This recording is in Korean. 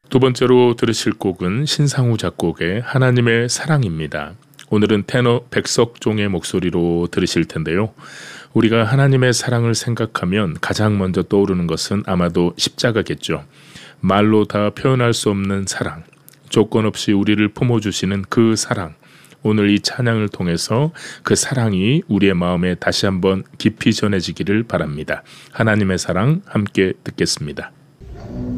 두 번째로 들으실 곡은 신상우 작곡의 하나님의 사랑입니다. 오늘은 테너 백석종의 목소리로 들으실 텐데요. 우리가 하나님의 사랑을 생각하면 가장 먼저 떠오르는 것은 아마도 십자가겠죠. 말로 다 표현할 수 없는 사랑, 조건 없이 우리를 품어주시는 그 사랑. 오늘 이 찬양을 통해서 그 사랑이 우리의 마음에 다시 한번 깊이 전해지기를 바랍니다. 하나님의 사랑 함께 듣겠습니다.